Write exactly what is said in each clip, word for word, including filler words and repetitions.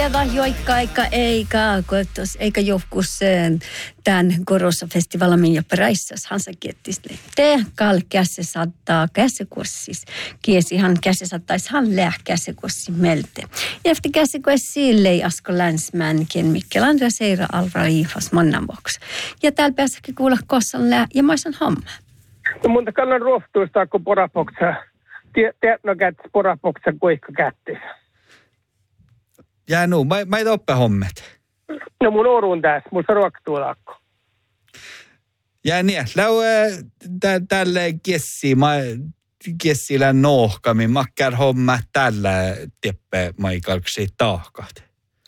Leva joikka eikä eikä koetos eikä johkus tämän korossa festivalin jo peräissäs hansa kiettisle. Te kal käse saattaa käsekurssis. Kiesihan käse saattaisi han läh käsekurssi melte. Jäfti käsekurssi sille asko länsmänkin Mikkelan ja Seira Alva Riifas monnanvoksi. Ja täällä pääsäkin kuulla kossan läh ja maisan homma. No mun kannan ruohtuista kun porapoksa. Tiedätkö kättis porapoksa kuikka kättis. Jää nuu, mä, mä ei oppe hommet. No mun orun tässä, mun ruoktuulakko. Jää niin, lau tä, tälle kiessi, mä kiessillä nohkami, makkar homma tällä teppe maikalksi tahkat.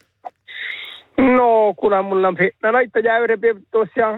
No, kuule mulla on fitna naita jäyrepiptus ja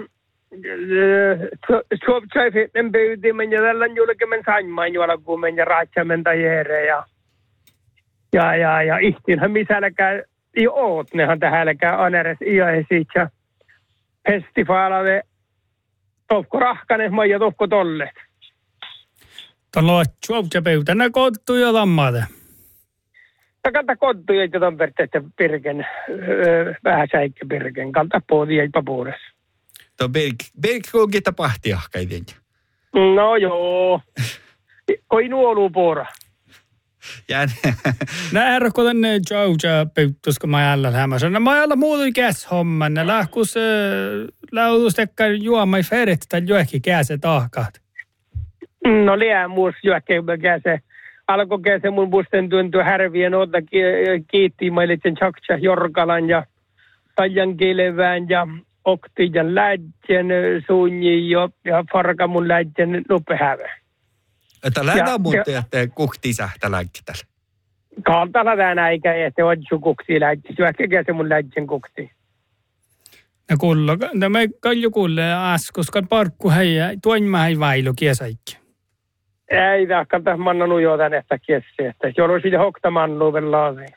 suopsai fitnen pyytimen ja tällä julkemen sainmaan juolakuumen ja raatsamen tajere ja Ja, ja, ja ihtinhän misälläkään ei oot, nehän tähälläkään aneres iäisit ja festivaalave tohko rahkanes ja tohko tollet. Tuolla on suopsapöytä, nää kottu jo tammade. Kanta kottu jäitä ton perteette pirken, öö, vähän säikkä pirken, kanta poodi jäipä puudessa. Tuo Birk kuukin tapahti ahkaiden. No joo, koi nuoluu puura. Jään. Nää herrakko tänne Georgia pöyttus, kun mä jällä hämässä. No mä jällä muutu käs homman. Nää lahkus lautustekka juomai ferit tai juokki käse tahkaat. No liää muus juokki käse. Alko käse mun busten tuntuu härvien otta kiitti mailitsen Chaksha Jorkalan ja Tajan Kilevään ja Oktijan lähtjen suunji ja Farka mun lähtjen nupehävä. Että lähdetään muuten, että kukti sähtä länkkitällä. Kaltalla tänä eikä, että odju kukti länkki. Syökkäkää se mun länkkin kukti. No kuulla, no me kalju kuulle askus, kan parkku heijä, tuon mä hei vailu kiesaikki. Ei tahkaan tässä mannanu jo tänne, että kiesi, että jos olisi siitä hokta mannu vielä laasiin.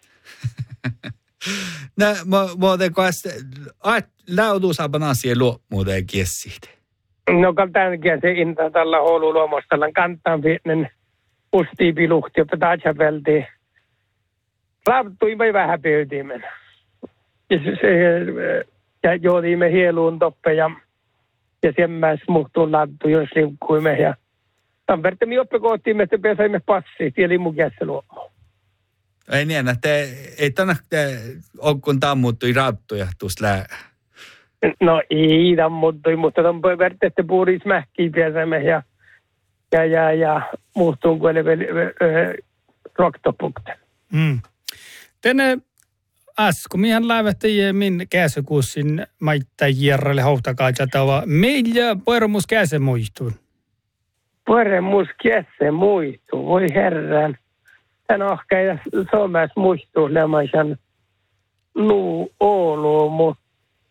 No, muuten kanssa, lautusaapan asia luo muuten kiesiitä. No kaltaankin se inta tällä houluluomostalla kantaan pienen ustiipiluhti, jotta taatsa vältiin. Raaptui me vähän pyytimen. Ja se, se ja joodimme hieluun toppe ja, ja sen mäs muhtuun laddu, jos liukkuimme. Ja tamperti me oppe kohtiimme, että pesaimme passi, tieli mun kässä luomaan. Ei niin, että ei tänne ole kun tammuttui raaptuja tuossa lää. No ei tammuttui, mutta ton vertette puhuris mähkiä pääsemme ja ja, ja, ja muhtuun kuin roktopukten. Mm. Tänne asku, mihän laivatte min käsekuussin maittaa järjelle houtakaajatava. Meillä pueremus käse muistuun? Pueremus käse muistuu, voi herran. Tän ohka ja suomais muistuu lemaisan luu Oulu, mutta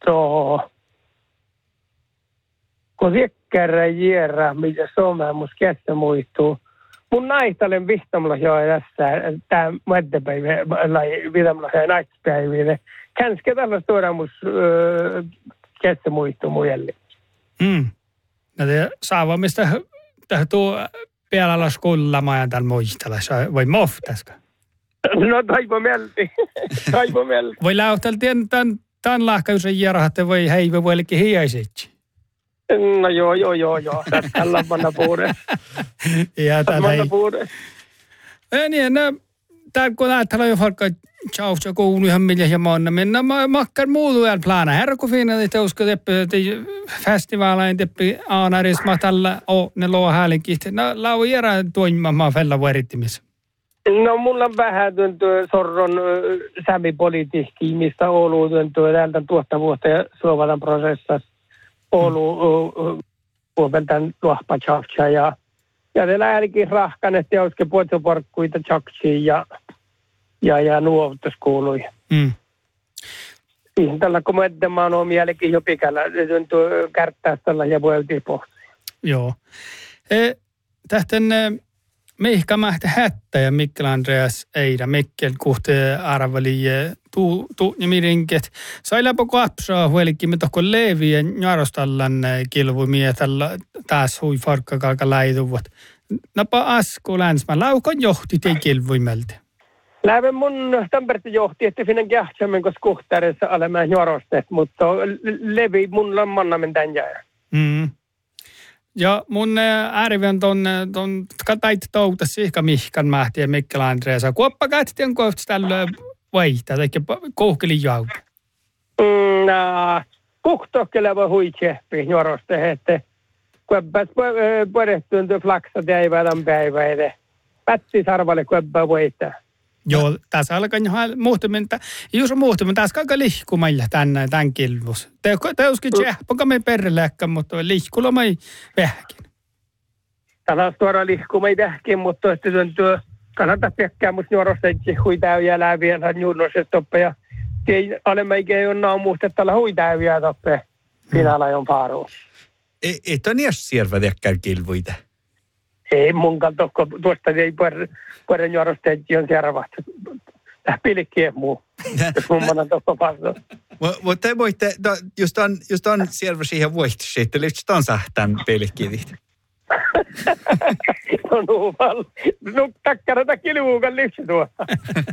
kun viekkärä järä, mitä suomais käse muistuu. Mun naistalen vihtamalla joo tässä, tää muettepäivä, vitamalla ja naispäivä. Känske tällä tuodamus käse muistuu mujelli. Mm. No te saavamista tähän tuo pielalla skullama täällä muistella, voi moftaska? No taipo melti, taipo melti. Voi lähtellä tämän, tämän lahkajusen järjähtä, voi heivä voilikin hiäisetsi. No joo, joo, joo, joo. Tässä lampanna puhuudessa. Ja tämän hei. Ei niin, no, täällä kun ajatellaan jo vaikka tjausta koulu ihan millä ja monna, minä makkar muutu vielä plana. Herra kun fiina, että usko teppi, että festivaalain teppi aanarisma tällä on ne loa häälinkit. No, lau järä toimimaan fella vuorittimissa. No, mulla on vähän tuntuu sorron sämipolitiikki, mistä Oulu tuntuu täältä tuottavuutta ja suovatan prosessassa. Oulu puhutaan luohpa tjaksha ja ja ne lähdikin rahkan, että olisikin puolitoparkkuita tjaksiin ja ja, ja nuovutuskuului. Mm. Siihen tällä kun mä ettemaan on mielekin jo pikällä, se tuntuu kärttää tällä ja vueltiin pohtiin. Joo. E, tähtän mihkä mähtä hättä ja Mikkel Andreas Eida Mikkel kuhte arvali tuu tu nimirinket. Sai läpä kapsaa huelikin me tohko leviä jarostallan kilvumia tällä taas hui farkkakalka läiduvat. Napa asku länsmä laukon johti tei kilvuimeltä. Lähden mun Tamperti johti, että finnen kähtsämmen, koska kuhtaarissa olemme jorostet, mutta levi mun lammannamen tämän jää. Mm. Ja mun ääriven ton, ton katait touta sihka mihkan mähti ja Mikkel Andreasa. Kuoppa kähtien kohta tällä vaihtaa, eikä kouhkeli jau. Mm, no, kuhtokkeleva huitsehpi joroste, että kuoppas puolehtuun tuo flaksat ja eivän päiväide. Pätti sarvalle kuoppa voittaa. Joo, tässä alkaa muhtumin, jos on muhtumin, tässä alkaa lihkumailla tänne, tämän kilvus. Te uskin tsehpoka me perreläkkä, mutta lihkulla me ei vähkin. Tämä on tuoda lihkulla ei vähkin, mutta että tuo kannattaa pekkää, mutta nuorosta itse huitääviä läviä, tai juurnoset toppe, ja olemme ikään ole naamusta, että tällä huitääviä toppe, pinalla on paaruun. Ei toi niin siervä tekkään kilvuita? Ei munkaan tokko, tuosta ei puolen juorosta itse on siervahtu. Tämä pilkkiä muu, jos mummana tokko pasoo. Mutta te voitte, just on, just on siervä siihen voihtuisi, että lyhtsä on sähtään pilkkivit. No nuuval, nu takkarata kilvuukan lyhtsä tuosta.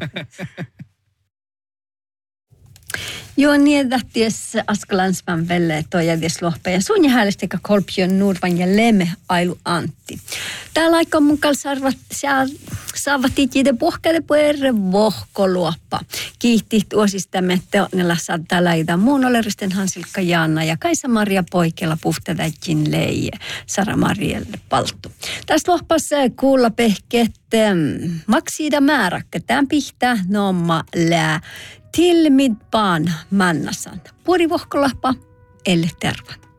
Joo, niin tähties Askalansman velle tojävies lohpe ja sun häälestekä kolpion Nurvan ja Leme Ailu Antti. Täällä aika mun kanssa saavat itse pohkele puerre vohkoluoppa. Kiihti tuosistamme teonnella saattaa läitä muun oleristen Hansilkka Jaana ja Kaisa-Maria Poikela puhtadäkin leije Sara Marielle Palttu. Tässä lohpassa kuulla pehket maksiida määräkkä. Tämän pihtää nomma lää. Till midbaan mannasan. Puori vohkolahpa, elle tervan.